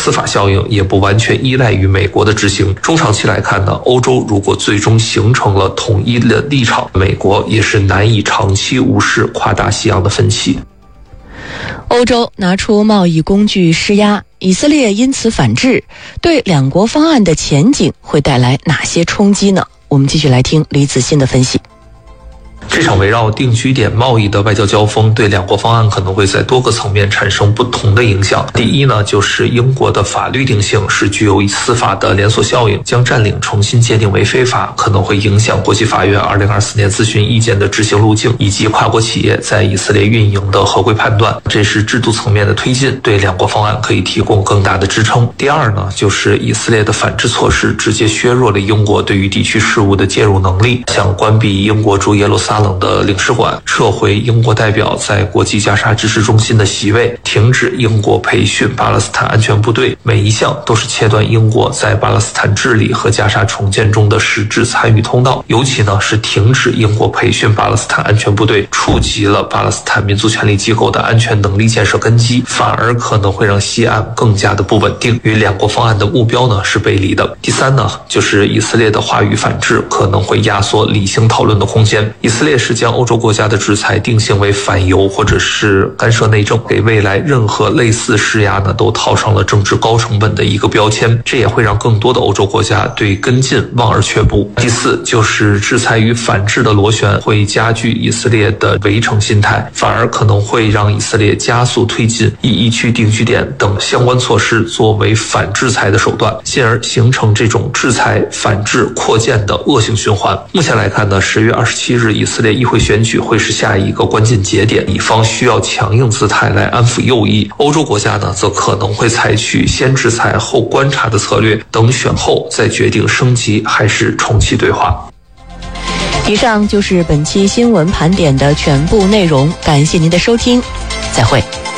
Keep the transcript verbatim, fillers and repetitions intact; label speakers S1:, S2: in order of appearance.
S1: 司法效应也不完全依赖于美国的执行。中长期来看呢，欧洲如果最终形成了统一的立场，美国也是难以长期无视跨大西洋的分歧。
S2: 欧洲拿出贸易工具施压，以色列因此反制，对两国方案的前景会带来哪些冲击呢？我们继续来听李子欣的分析。
S1: 这场围绕定居点贸易的外交交锋，对两国方案可能会在多个层面产生不同的影响。第一呢，就是英国的法律定性是具有司法的连锁效应，将占领重新界定为非法，可能会影响国际法院二零二四年咨询意见的执行路径，以及跨国企业在以色列运营的合规判断。这是制度层面的推进，对两国方案可以提供更大的支撑。第二呢，就是以色列的反制措施直接削弱了英国对于地区事务的介入能力，像关闭英国驻耶路撒冷的领事馆，撤回英国代表在国际加沙支持中心的席位，停止英国培训巴勒斯坦安全部队，每一项都是切断英国在巴勒斯坦治理和加沙重建中的实质参与通道。尤其呢是停止英国培训巴勒斯坦安全部队，触及了巴勒斯坦民族权利机构的安全能力建设根基，反而可能会让西岸更加的不稳定，与两国方案的目标呢是背离的。第三呢，就是以色列的话语反制可能会压缩理性讨论的空间。以色列是将欧洲国家的制裁定性为反犹或者是干涉内政，给未来任何类似施压呢都套上了政治高成本的一个标签，这也会让更多的欧洲国家对跟进望而却步。第四，就是制裁与反制的螺旋会加剧以色列的围城心态，反而可能会让以色列加速推进以疫区定居点等相关措施作为反制裁的手段，进而形成这种制裁反制扩建的恶性循环。目前来看呢，十月二十七日以色列议会选举会是下一个关键节点，以方需要强硬姿态来安抚右翼，欧洲国家呢则可能会采取先制裁后观察的策略，等选后再决定升级还是重启对话。
S2: 以上就是本期新闻盘点的全部内容，感谢您的收听，再会。